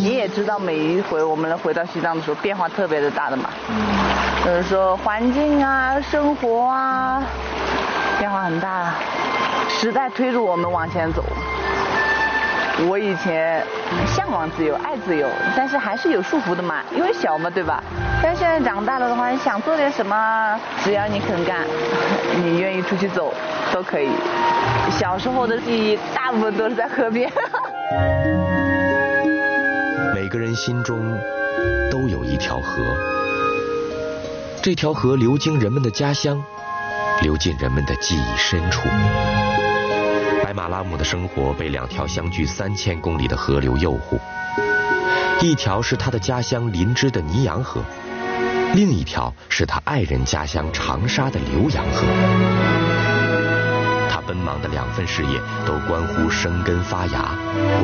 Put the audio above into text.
你也知道，每一回我们回到西藏的时候，变化特别的大的嘛。就是说环境啊、生活啊，变化很大，时代推着我们往前走。我以前向往自由、爱自由，但是还是有束缚的嘛，因为小嘛，对吧？但现在长大了的话，你想做点什么，只要你肯干，你愿意出去走，都可以。小时候的记忆大部分都是在河边。 每个人心中都有一条河，这条河流经人们的家乡，流进人们的记忆深处。白马拉姆的生活被两条相距3000公里的河流诱惑，一条是他的家乡林芝的尼洋河，另一条是他爱人家乡长沙的浏阳河。他奔忙的2份事业都关乎生根发芽。